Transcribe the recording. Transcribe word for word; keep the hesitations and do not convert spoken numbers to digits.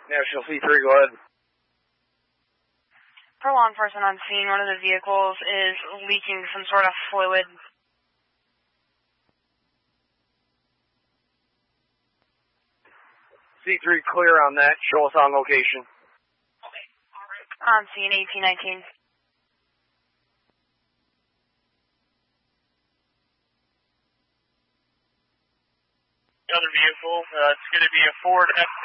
National C three, go ahead. For law enforcement on scene, one of the vehicles is leaking some sort of fluid. C three clear on that. Show us on location. Okay, all right. On scene, eighteen nineteen. Other vehicle, uh, it's going to be a Ford F